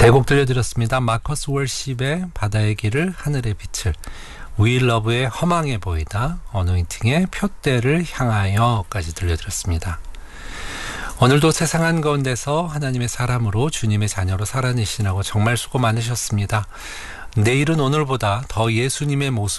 세 곡 들려드렸습니다. 마커스 월십의 바다의 길을 하늘의 빛을, 위일러브의 허망해 보이다, 어노인팅의 표대를 향하여까지 들려드렸습니다. 오늘도 세상 한가운데서 하나님의 사람으로 주님의 자녀로 살아내시라고 정말 수고 많으셨습니다. 내일은 오늘보다 더 예수님의 모습